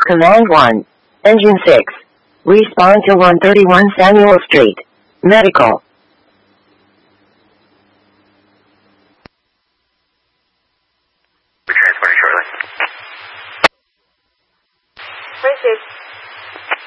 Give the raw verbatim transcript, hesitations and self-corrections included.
Command one. Engine six. Respond to one thirty-one Samuel Street. Medical. We're transporting shortly. Received.